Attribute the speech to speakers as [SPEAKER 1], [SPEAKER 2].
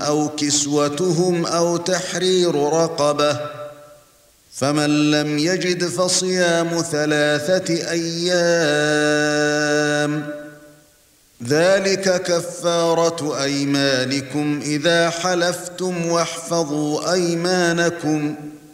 [SPEAKER 1] أو كسوتهم أو تحرير رقبة، فمن لم يجد فصيام 3 أيام، ذلك كفارة أيمانكم إذا حلفتم، واحفظوا أيمانكم.